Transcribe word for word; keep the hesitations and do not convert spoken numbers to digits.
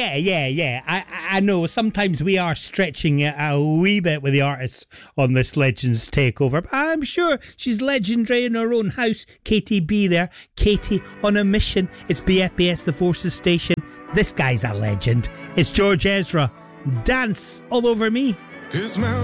Yeah, yeah, yeah. I, I know sometimes we are stretching it a wee bit with the artists on this Legends Takeover. But I'm sure she's legendary in her own house. Katie B there. Katie on a mission. It's B F B S The Forces Station. This guy's a legend. It's George Ezra. Dance all over me.